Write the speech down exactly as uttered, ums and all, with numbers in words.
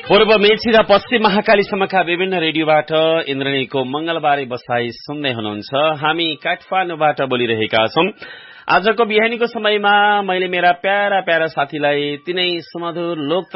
पूर्व मेची र पश्चिम महाकालीसम्मका विभिन्न रेडियोबाट इन्द्रणीको मंगलबारे बसाई सुन्दै हुनुहुन्छ। हामी काठमाडौँबाट बोलिरहेका छौं। आजको बिहानीको समयमा मैले मेरा प्यारा प्यारा साथीलाई तिनै सुमधुर लोक